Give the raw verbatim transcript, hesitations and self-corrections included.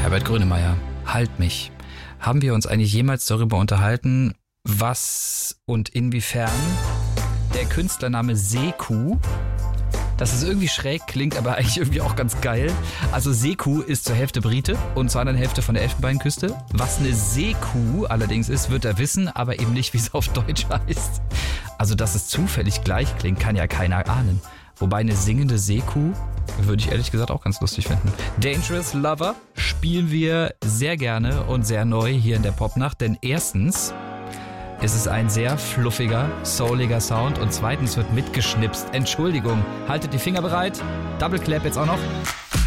Herbert Grönemeyer, Halt mich. Haben wir uns eigentlich jemals darüber unterhalten, was und inwiefern der Künstlername Seku, dass es irgendwie schräg klingt, aber eigentlich irgendwie auch ganz geil. Also Seku ist zur Hälfte Brite und zur anderen Hälfte von der Elfenbeinküste. Was eine Seekuh allerdings ist, wird er wissen, aber eben nicht, wie es auf Deutsch heißt. Also, dass es zufällig gleich klingt, kann ja keiner ahnen. Wobei eine singende Seekuh würde ich ehrlich gesagt auch ganz lustig finden. Dangerous Lover spielen wir sehr gerne und sehr neu hier in der Popnacht, denn erstens ist es ein sehr fluffiger, souliger Sound und zweitens wird mitgeschnipst. Entschuldigung, haltet die Finger bereit. Double Clap jetzt auch noch.